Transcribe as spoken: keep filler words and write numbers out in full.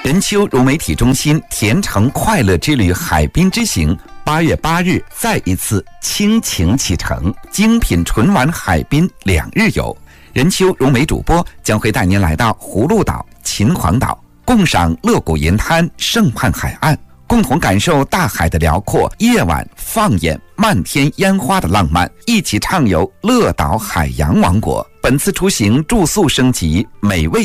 任丘融媒体中心甜橙快乐之旅海滨之行八月八日再一次倾情启程，精品纯玩海滨两日游。任丘融媒主播将会带您来到葫芦岛、秦皇岛，共赏乐谷银滩、圣畔海岸，共同感受大海的辽阔，夜晚放眼漫天烟花的浪漫，一起畅游乐岛海洋王国。本次出行住宿升级，美味